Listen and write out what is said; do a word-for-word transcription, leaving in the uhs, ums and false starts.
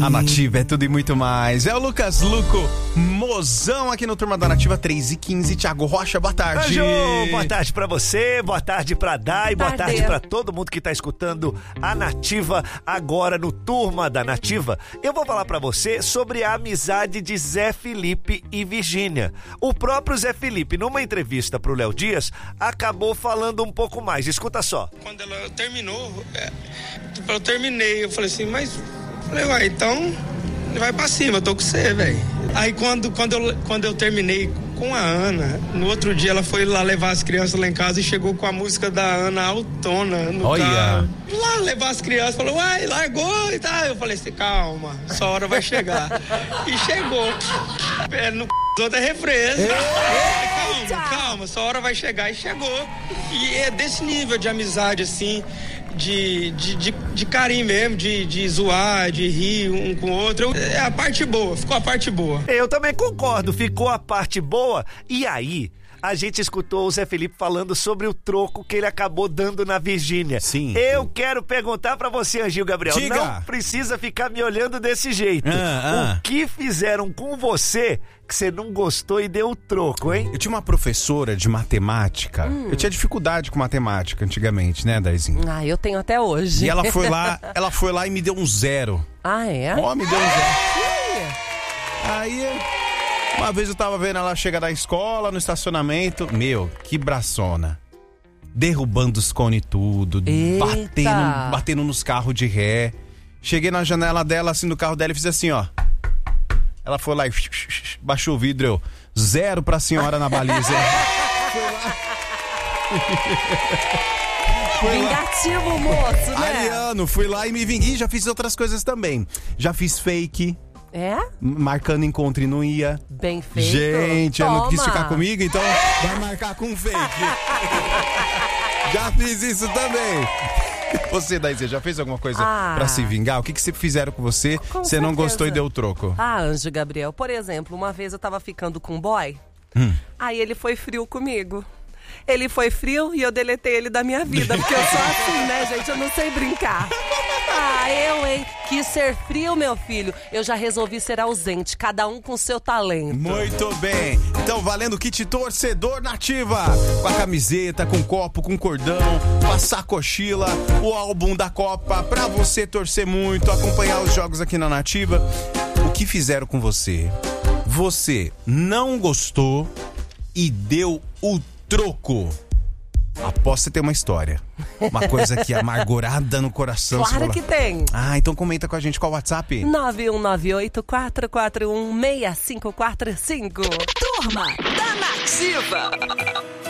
A Nativa é tudo e muito mais. É o Lucas Luco, mozão aqui no Turma da Nativa, três e quinze. Thiago Rocha, boa tarde. Anjo, boa tarde pra você, boa tarde pra Dai, boa Tarde. tarde pra todo mundo que tá escutando a Nativa agora no Turma da Nativa. Eu vou falar pra você sobre a amizade de Zé Felipe e Virgínia. O próprio Zé Felipe, numa entrevista pro Léo Dias, acabou falando um pouco mais. Escuta só. Quando ela terminou, é, tipo, eu terminei, eu falei assim, mas... Falei, uai, então vai pra cima, eu tô com você, velho. Aí quando, quando, eu, quando eu terminei com a Ana, no outro dia ela foi lá levar as crianças lá em casa e chegou com a música da Ana Altona no Olha. carro. Lá levar as crianças, falou, uai, largou e tal. Eu falei assim, calma, sua hora vai chegar. E chegou. É, no c... outro é refresco. Calma, calma, sua hora vai chegar. E chegou. E é desse nível de amizade, assim... De, de, de, de carinho mesmo, de, de zoar, de rir um com o outro. É a parte boa, ficou a parte boa. Eu também concordo, ficou a parte boa. E aí, a gente escutou o Zé Felipe falando sobre o troco que ele acabou dando na Virgínia. Sim. Eu quero perguntar pra você, Angil Gabriel. Diga. Não precisa ficar me olhando desse jeito. Ah, ah. O que fizeram com você que você não gostou e deu o troco, hein? Eu tinha uma professora de matemática. Hum. Eu tinha dificuldade com matemática antigamente, né, Daizinho? Ah, eu tenho até hoje. E ela foi lá, ela foi lá e me deu um zero. Ah, é? Ó, me deu um zero. Aí, uma vez eu tava vendo ela chegar da escola, no estacionamento. Meu, que braçona. Derrubando os cones e tudo. Eita. Batendo, batendo nos carros de ré. Cheguei na janela dela, assim, no carro dela e fiz assim, ó. Ela foi lá e baixou o vidro, eu, zero pra senhora na baliza. Foi lá. Foi lá. Vingativo, moço, né? Ariano, fui lá e me vinguei. Já fiz outras coisas também. Já fiz fake, É? marcando encontro e não ia. Bem feito. Gente, ela não quis Toma. ficar comigo, então vai marcar com fake. Já fiz isso também. Você, Daisy, já fez alguma coisa Ah. pra se vingar? O que, que fizeram com você? Com Você não certeza. gostou e deu troco? Ah, Anjo Gabriel, por exemplo, uma vez eu tava ficando com um boy, Hum. aí ele foi frio comigo. Ele foi frio e eu deletei ele da minha vida, porque eu sou assim, né, gente? Eu não sei brincar. Ah, eu, hein? Quis ser frio, meu filho. Eu já resolvi ser ausente, cada um com seu talento. Muito bem. Então, valendo o kit torcedor Nativa. Com a camiseta, com copo, com cordão, com a sacochila, o álbum da Copa, pra você torcer muito, acompanhar os jogos aqui na Nativa. O que fizeram com você? Você não gostou e deu o troco. Aposto que ter uma história. Uma coisa que é amargurada no coração. Você Claro fala, que tem. Ah, então comenta com a gente qual o WhatsApp. nove um nove oito, quatro quatro um, seis cinco quatro cinco. Turma da Nativa.